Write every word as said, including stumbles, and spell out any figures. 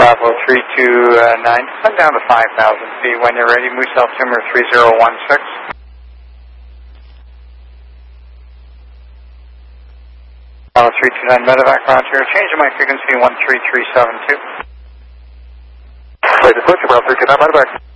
Bravo three two nine, come down to five thousand feet when you're ready. Moose altimeter three zero one six. Bravo three two nine, medevac, roger. Change my frequency one three three seven two. Wait, approach Bravo three two nine, medevac.